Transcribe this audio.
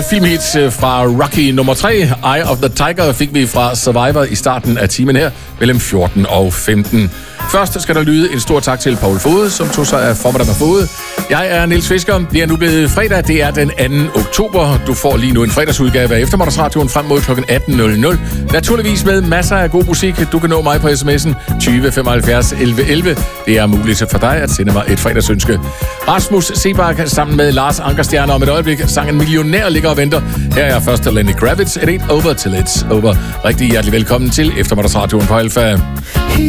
Filmhits fra Rocky nummer 3, Eye of the Tiger, fik vi fra Survivor i starten af timen her, mellem 14 og 15. Først skal der lyde en stor tak til Paul Fode, som tog sig af formiddag med Fode. Jeg er Niels Fisker. Det er nu blevet fredag. Det er den 2. oktober. Du får lige nu en fredagsudgave af Eftermiddagsradioen frem mod kl. 18.00. Naturligvis med masser af god musik. Du kan nå mig på sms'en 20 75 11 11. Det er muligt for dig at sende mig et fredagsønske. Rasmus Sebak sammen med Lars Ankerstjerner om et øjeblik. Sangen Millionær ligger og venter. Her er først Lenny Kravitz. It ain't over till it's over. Rigtig hjertelig velkommen til Eftermiddagsradioen på Alfa.